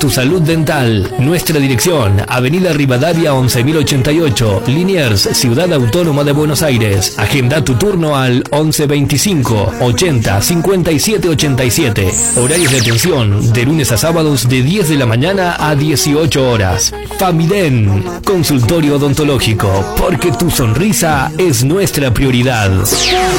tu salud dental. Nuestra dirección, Avenida Rivadavia 11088, Liniers, Ciudad Autónoma de Buenos Aires. Agenda tu turno al 1125 80 57 87. Horarios de atención de lunes a sábados de 10 de la mañana a 18 horas. Famiden, consultorio odontológico, porque tu sonrisa es nuestra prioridad.